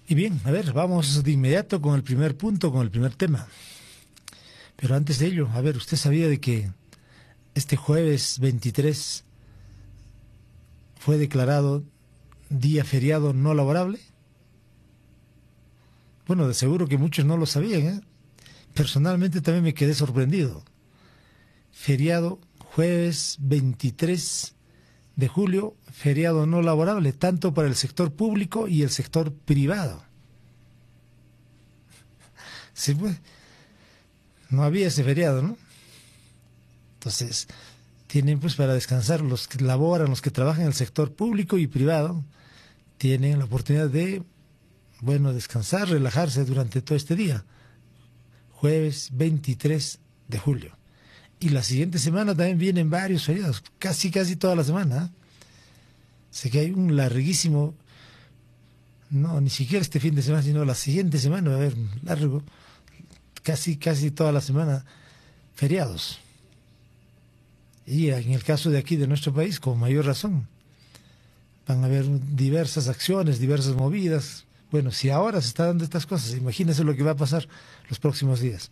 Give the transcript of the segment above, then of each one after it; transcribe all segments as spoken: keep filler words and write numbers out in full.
Y bien, a ver, vamos de inmediato con el primer punto, con el primer tema. Pero antes de ello, a ver, ¿usted sabía de que este jueves veintitrés fue declarado día feriado no laborable? Bueno, de seguro que muchos no lo sabían, ¿eh? Personalmente también me quedé sorprendido. Feriado jueves veintitrés de julio, feriado no laborable, tanto para el sector público y el sector privado. Sí, pues, no había ese feriado, ¿no? Entonces, tienen pues para descansar los que laboran, los que trabajan en el sector público y privado, tienen la oportunidad de, bueno, descansar, relajarse durante todo este día. Jueves veintitrés de julio. Y la siguiente semana también vienen varios feriados, casi, casi toda la semana. ¿eh? Sé que hay un larguísimo, no, ni siquiera este fin de semana, sino la siguiente semana va a haber un largo, casi, casi toda la semana, feriados. Y en el caso de aquí, de nuestro país, con mayor razón, van a haber diversas acciones, diversas movidas. Bueno, si ahora se está dando estas cosas, imagínense lo que va a pasar los próximos días.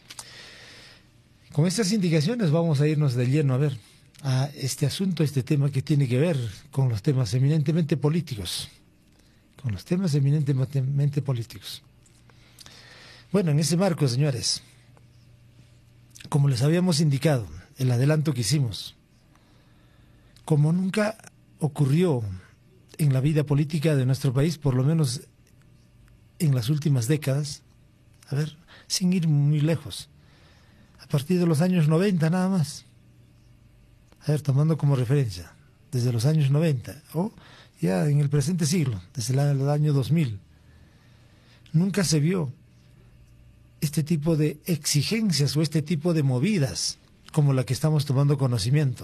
Con estas indicaciones vamos a irnos de lleno a ver a este asunto, este tema que tiene que ver con los temas eminentemente políticos. Con los temas eminentemente políticos. Bueno, en ese marco, señores, como les habíamos indicado, el adelanto que hicimos, como nunca ocurrió en la vida política de nuestro país, por lo menos en las últimas décadas, a ver, sin ir muy lejos, a partir de los años noventa nada más, a ver, tomando como referencia, desde los años noventa, o ya en el presente siglo, desde el año dos mil, nunca se vio este tipo de exigencias o este tipo de movidas como la que estamos tomando conocimiento.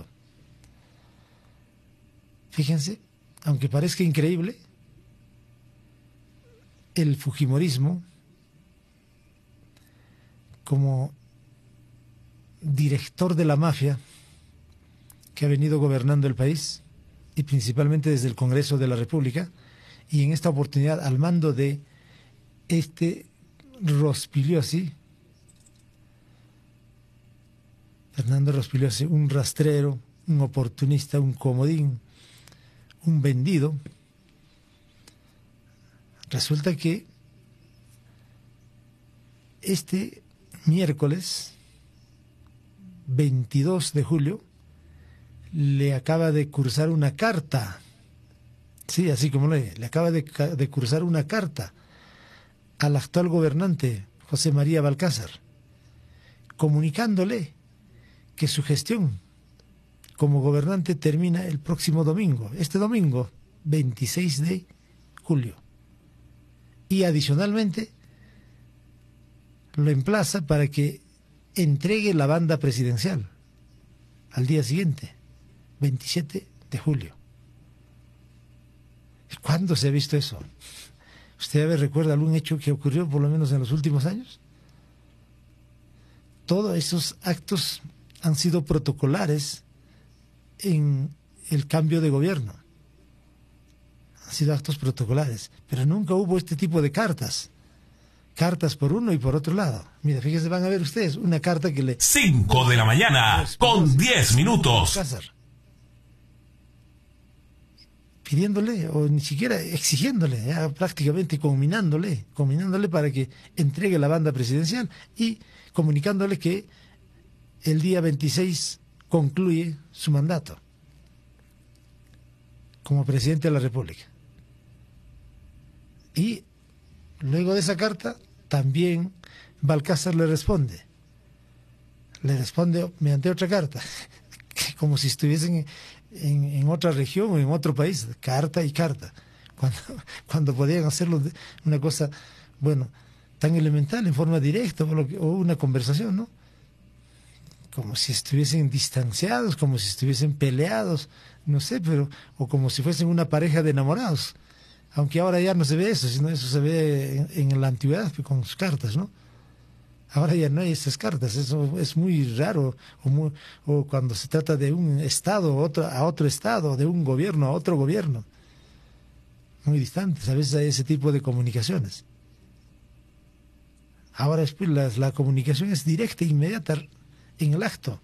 Fíjense, aunque parezca increíble, el fujimorismo, como director de la mafia que ha venido gobernando el país, y principalmente desde el Congreso de la República, y en esta oportunidad al mando de este Rospigliosi, Fernando Rospigliosi, un rastrero, un oportunista, un comodín, un vendido. Resulta que este miércoles veintidós de julio le acaba de cursar una carta, sí, así como le, le acaba de, de cursar una carta al actual gobernante José María Balcázar, comunicándole que su gestión como gobernante termina el próximo domingo, este domingo, veintiséis de julio. Y adicionalmente lo emplaza para que entregue la banda presidencial al día siguiente, veintisiete de julio. ¿Cuándo se ha visto eso? ¿Usted recuerda algún hecho que ocurrió por lo menos en los últimos años? Todos esos actos han sido protocolares en el cambio de gobierno. Han sido actos protocolares, pero nunca hubo este tipo de cartas. Cartas por uno y por otro lado. Mira, fíjense, van a ver ustedes una carta que le... cinco de la mañana con diez minutos. Pidiéndole, o ni siquiera exigiéndole, ya prácticamente combinándole, combinándole para que entregue la banda presidencial y comunicándole que el día veintiséis concluye su mandato como presidente de la República. Y luego de esa carta, también Balcázar le responde. Le responde mediante otra carta, como si estuviesen en, en otra región o en otro país, carta y carta, cuando, cuando podían hacerlo de una cosa, bueno, tan elemental, en forma directa, o, lo que, o una conversación, ¿no? Como si estuviesen distanciados, como si estuviesen peleados, no sé, pero, o como si fuesen una pareja de enamorados. Aunque ahora ya no se ve eso, sino eso se ve en, en la antigüedad con sus cartas, ¿no? Ahora ya no hay esas cartas, eso es muy raro, o, muy, o cuando se trata de un estado otro, a otro estado, de un gobierno a otro gobierno. muy distantes, a veces hay ese tipo de comunicaciones. Ahora después la, la comunicación es directa e inmediata en el acto.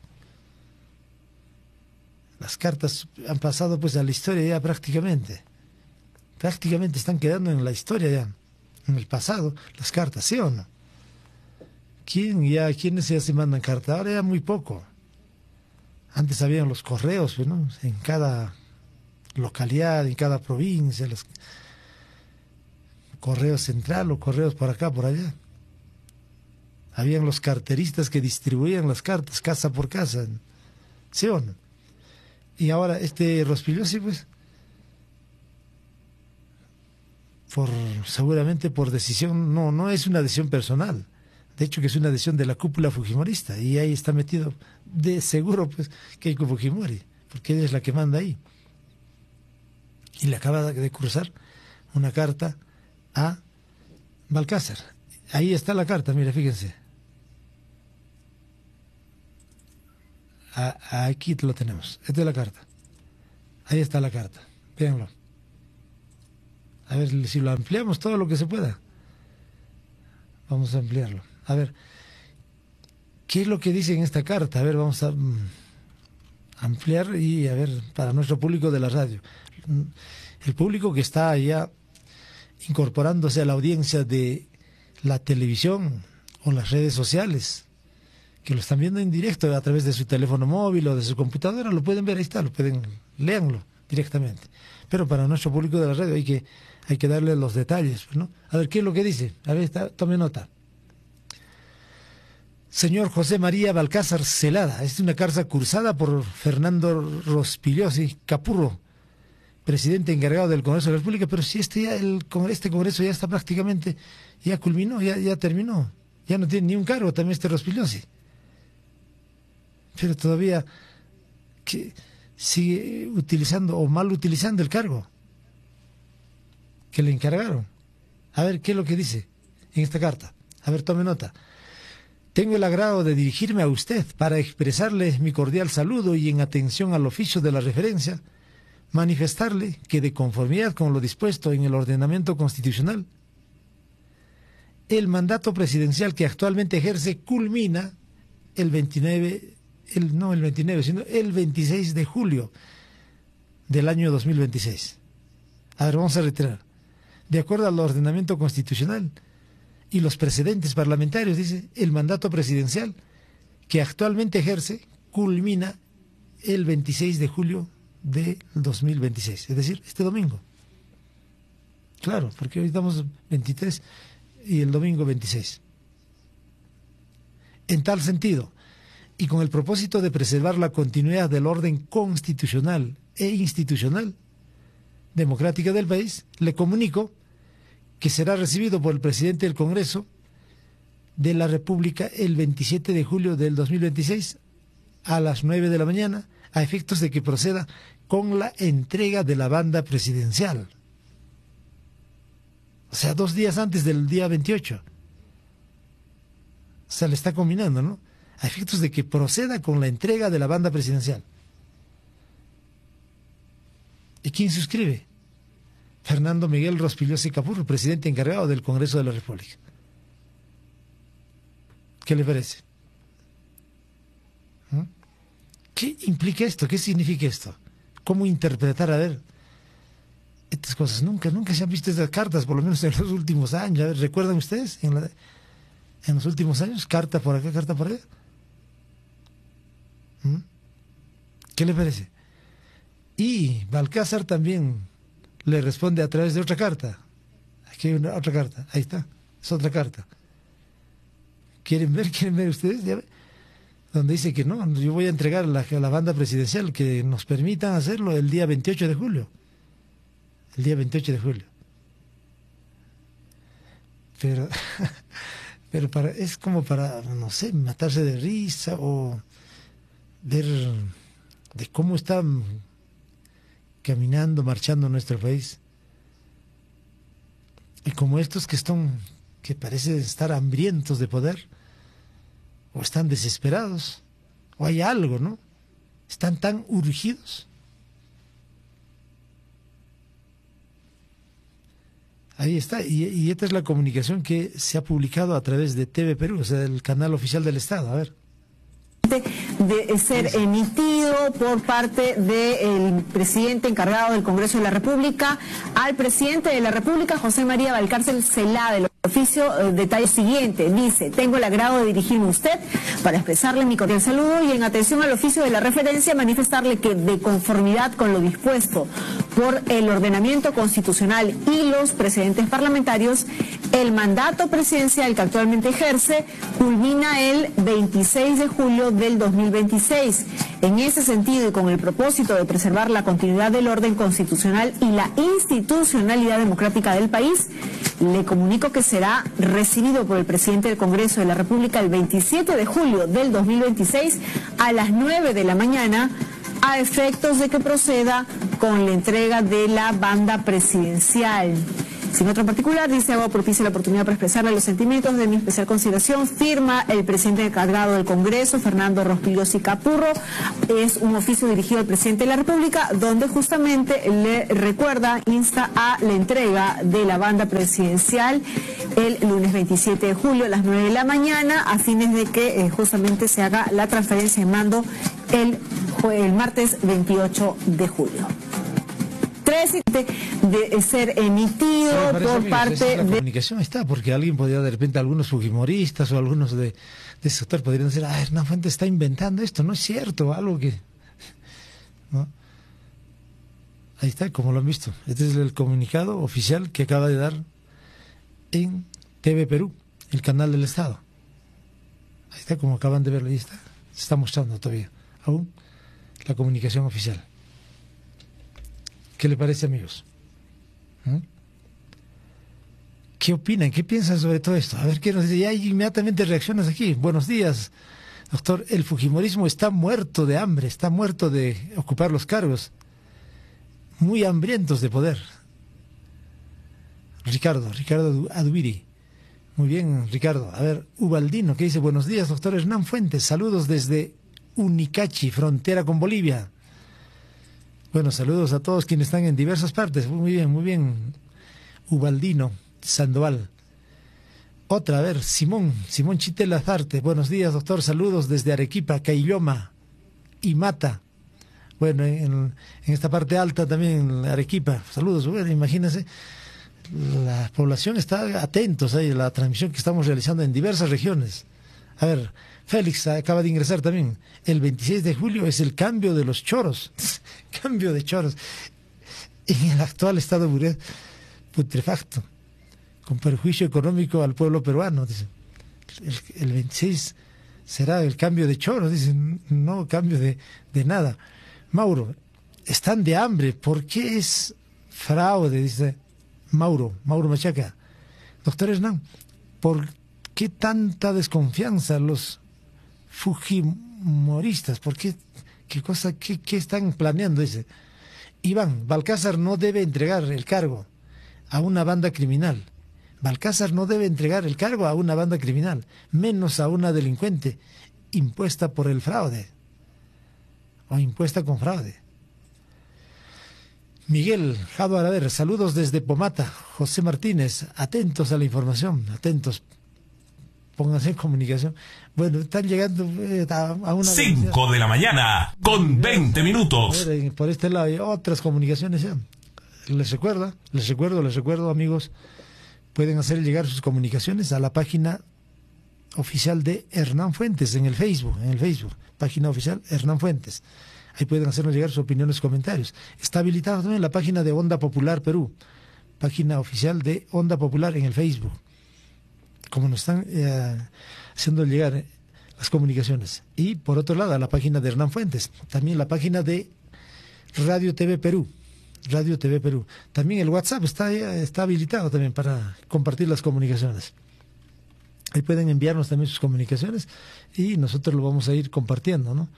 Las cartas han pasado pues a la historia ya prácticamente. Prácticamente están quedando en la historia ya. En el pasado, las cartas, ¿sí o no? ¿Quién ya, ¿Quiénes ya se mandan cartas? Ahora ya muy poco. Antes habían los correos, ¿no? En cada localidad, en cada provincia, los correos central o correos por acá, por allá. Habían los carteristas que distribuían las cartas casa por casa, ¿sí o no? Y ahora este Rospigliosi, pues, por, seguramente por decisión, no, no es una decisión personal, de hecho que es una decisión de la cúpula fujimorista, y ahí está metido de seguro pues Keiko Fujimori, porque ella es la que manda ahí. Y le acaba de cruzar una carta a Balcázar. Ahí está la carta, mire, fíjense. A, aquí lo tenemos. Esta es la carta. Ahí está la carta. Véanlo. A ver si lo ampliamos todo lo que se pueda. Vamos a ampliarlo. A ver, ¿qué es lo que dice en esta carta? A ver, vamos a um, ampliar y a ver, para nuestro público de la radio. El público que está ya incorporándose a la audiencia de la televisión o las redes sociales, que lo están viendo en directo a través de su teléfono móvil o de su computadora, lo pueden ver, ahí está, lo pueden, léanlo directamente. Pero para nuestro público de la radio hay que, hay que darle los detalles, ¿no? A ver, ¿qué es lo que dice? A ver, está, tome nota. Señor José María Balcázar Celada, es una carta cursada por Fernando Rospigliosi Capurro, presidente encargado del Congreso de la República, pero si este ya el este Congreso ya está prácticamente, ya culminó, ya, ya terminó, ya no tiene ni un cargo también este Rospigliosi. Pero todavía que sigue utilizando o mal utilizando el cargo que le encargaron. A ver, ¿qué es lo que dice en esta carta? A ver, tome nota. Tengo el agrado de dirigirme a usted para expresarle mi cordial saludo y en atención al oficio de la referencia, manifestarle que de conformidad con lo dispuesto en el ordenamiento constitucional, el mandato presidencial que actualmente ejerce culmina el veintinueve, el, no el veintinueve, sino el veintiséis de julio del año dos mil veintiséis. A ver, vamos a retirar. De acuerdo al ordenamiento constitucional y los precedentes parlamentarios, dice, el mandato presidencial que actualmente ejerce culmina el veintiséis de julio de dos mil veintiséis, es decir, este domingo. Claro, porque hoy estamos veintitrés y el domingo veintiséis. En tal sentido, y con el propósito de preservar la continuidad del orden constitucional e institucional democrática del país, le comunico que será recibido por el presidente del Congreso de la República el veintisiete de julio del dos mil veintiséis a las nueve de la mañana, a efectos de que proceda con la entrega de la banda presidencial. O sea, dos días antes del día veintiocho. O sea, le está combinando, ¿no? A efectos de que proceda con la entrega de la banda presidencial. ¿Y quién suscribe? Fernando Miguel Rospigliosi Capurro, presidente encargado del Congreso de la República. ¿Qué le parece? ¿Mm? ¿Qué implica esto? ¿Qué significa esto? ¿Cómo interpretar, a ver, estas cosas? Nunca, nunca se han visto estas cartas, por lo menos en los últimos años. A ver, ¿recuerdan ustedes en, la, en los últimos años? Carta por acá, carta por allá. ¿Mm? ¿Qué le parece? Y Balcázar también le responde a través de otra carta. Aquí hay una, otra carta, ahí está, es otra carta. ¿Quieren ver? ¿Quieren ver ustedes? ¿Ya ve? Donde dice que no, yo voy a entregar la, la banda presidencial, que nos permitan hacerlo el día veintiocho de julio. El día veintiocho de julio. Pero, pero para, es como para, no sé, matarse de risa o ver de cómo está caminando, marchando nuestro país. Y como estos que están, que parecen estar hambrientos de poder, o están desesperados, o hay algo, ¿no? Están tan urgidos. Ahí está, y, y esta es la comunicación que se ha publicado a través de T V Perú, o sea, el canal oficial del Estado. A ver. De ser emitido por parte del presidente encargado del Congreso de la República al presidente de la República, José María Valcárcel Celá, del oficio. Eh, detalle siguiente, dice: tengo el agrado de dirigirme a usted para expresarle mi cordial saludo y en atención al oficio de la referencia manifestarle que de conformidad con lo dispuesto por el ordenamiento constitucional y los precedentes parlamentarios, el mandato presidencial que actualmente ejerce culmina el veintiséis de julio del dos mil veintiséis. En ese sentido y con el propósito de preservar la continuidad del orden constitucional y la institucionalidad democrática del país, le comunico que será recibido por el presidente del Congreso de la República el veintisiete de julio del dos mil veintiséis a las nueve de la mañana, a efectos de que proceda con la entrega de la banda presidencial. Sin otro particular, dice, hago propicia la oportunidad para expresarle los sentimientos de mi especial consideración. Firma el presidente encargado del Congreso, Fernando Rospigliosi Capurro. Es un oficio dirigido al presidente de la República, donde justamente le recuerda, insta a la entrega de la banda presidencial el lunes veintisiete de julio a las nueve de la mañana, a fines de que eh, justamente se haga la transferencia de mando el, el martes veintiocho de julio. De ser emitido por amigos, parte la de... comunicación está, porque alguien podría, de repente, algunos fujimoristas o algunos de, de ese sector podrían decir: ah, Hernán Fuentes está inventando esto, no es cierto, algo que... ¿no? Ahí está, como lo han visto. Este es el comunicado oficial que acaba de dar en T V Perú, el canal del Estado. Ahí está, como acaban de verlo, ahí está. Se está mostrando todavía, aún, la comunicación oficial. ¿Qué le parece, amigos? ¿Mm? ¿Qué opinan? ¿Qué piensan sobre todo esto? A ver qué nos dice. Ya hay inmediatamente reacciones aquí. Buenos días, doctor. El fujimorismo está muerto de hambre, está muerto de ocupar los cargos. Muy hambrientos de poder. Ricardo, Ricardo Adubiri. Muy bien, Ricardo. A ver, Ubaldino, que dice: buenos días, doctor Hernán Fuentes. Saludos desde Unicachi, frontera con Bolivia. Bueno, saludos a todos quienes están en diversas partes. Muy bien, muy bien. Ubaldino Sandoval. Otra, a ver, Simón, Simón Chitel Azarte. Buenos días, doctor. Saludos desde Arequipa, Cailloma y Mata. Bueno, en, en esta parte alta también, en Arequipa. Saludos. Bueno, imagínense, la población está atentos a la transmisión que estamos realizando en diversas regiones. A ver, Félix acaba de ingresar también. El veintiséis de julio es el cambio de los choros. Cambio de choros. En el actual estado putrefacto, con perjuicio económico al pueblo peruano. Dice. El, el veintiséis será el cambio de choros. Dicen, no cambio de, de nada. Mauro, están de hambre. ¿Por qué es fraude? Dice Mauro, Mauro Machaca. Doctor Hernán, ¿por qué tanta desconfianza los fujimoristas? ¿Por qué? ¿Qué cosa? ¿Qué, qué están planeando? Dice Iván, Balcázar no debe entregar el cargo a una banda criminal. Balcázar no debe entregar el cargo a una banda criminal, menos a una delincuente impuesta por el fraude o impuesta con fraude. Miguel Jado Araver, saludos desde Pomata. José Martínez, atentos a la información, atentos. Pónganse en comunicación. Bueno, están llegando eh, a, a una... cinco de la mañana, con veinte minutos. Ver, por este lado hay otras comunicaciones ya. Les recuerdo, les recuerdo, les recuerdo, amigos, pueden hacer llegar sus comunicaciones a la página oficial de Hernán Fuentes en el Facebook, en el Facebook, página oficial Hernán Fuentes. Ahí pueden hacernos llegar sus opiniones, comentarios. Está habilitada también la página de Onda Popular Perú, página oficial de Onda Popular en el Facebook. Como nos están eh, haciendo llegar eh, las comunicaciones. Y por otro lado, a la página de Hernán Fuentes, también la página de Radio T V Perú, Radio T V Perú. También el WhatsApp está, está habilitado también para compartir las comunicaciones. Ahí pueden enviarnos también sus comunicaciones y nosotros lo vamos a ir compartiendo, ¿no?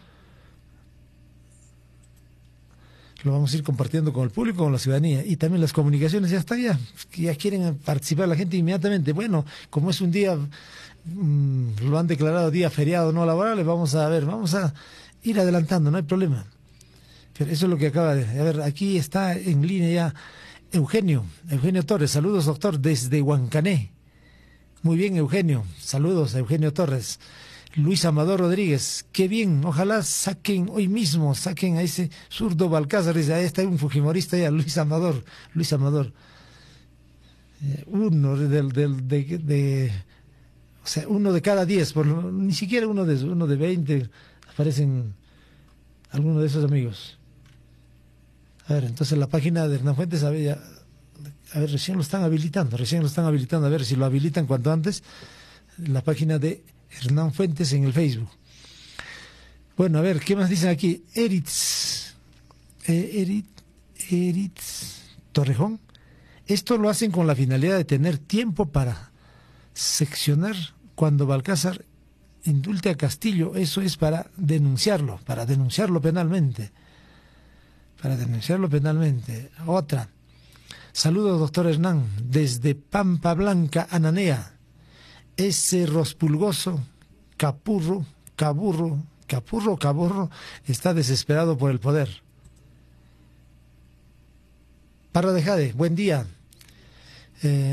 Lo vamos a ir compartiendo con el público, con la ciudadanía. Y también las comunicaciones ya están, ya, ya quieren participar la gente inmediatamente. Bueno, como es un día, mmm, lo han declarado día feriado no laboral, vamos a ver, vamos a ir adelantando, no hay problema. Pero eso es lo que acaba de... A ver, aquí está en línea ya Eugenio, Eugenio Torres, saludos doctor, desde Huancané. Muy bien, Eugenio, saludos a Eugenio Torres. Luis Amador Rodríguez, qué bien, ojalá saquen hoy mismo, saquen a ese zurdo Balcázar, dice, ahí está un fujimorista ya, Luis Amador, Luis Amador. Eh, uno del, del, de, de, o sea, uno de cada diez, por lo, ni siquiera uno de, uno de veinte, aparecen algunos de esos amigos. A ver, entonces la página de Hernán Fuentes, a ver, ya, a ver, recién lo están habilitando, recién lo están habilitando, a ver si lo habilitan cuanto antes, la página de Hernán Fuentes en el Facebook. Bueno, a ver, ¿qué más dicen aquí? Eritz, eh, Erit, Eritz Torrejón. Esto lo hacen con la finalidad de tener tiempo para seccionar cuando Balcázar indulte a Castillo. Eso es para denunciarlo, para denunciarlo penalmente. Para denunciarlo penalmente. Otra. Saludos, doctor Hernán, desde Pampa Blanca, Ananea. Ese rospulgoso capurro, caburro, capurro, caburro, está desesperado por el poder. Parra de Jade, buen día. Eh,